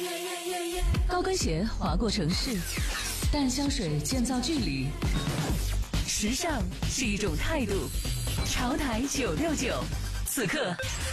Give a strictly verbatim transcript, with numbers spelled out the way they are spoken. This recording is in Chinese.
高跟鞋划过城市，淡香水建造距离。时尚是一种态度。潮台九六九，此刻